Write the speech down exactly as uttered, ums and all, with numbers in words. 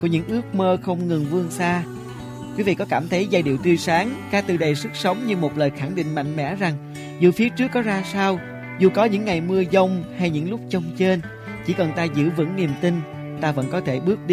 của những ước mơ không ngừng vươn xa. Quý vị có cảm thấy giai điệu tươi sáng, ca từ đầy sức sống như một lời khẳng định mạnh mẽ rằng dù phía trước có ra sao, dù có những ngày mưa giông hay những lúc chông chênh, chỉ cần ta giữ vững niềm tin, ta vẫn có thể bước đi